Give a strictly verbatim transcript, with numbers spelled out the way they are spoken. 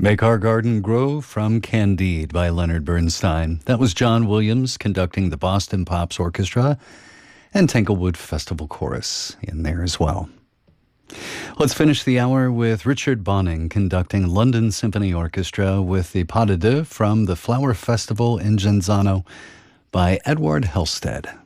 Make Our Garden Grow from Candide by Leonard Bernstein. That was John Williams conducting the Boston Pops Orchestra and Tanglewood Festival Chorus in there as well. Let's finish the hour with Richard Bonning conducting London Symphony Orchestra with the Pas de Deux from the Flower Festival in Genzano by Edward Helsted.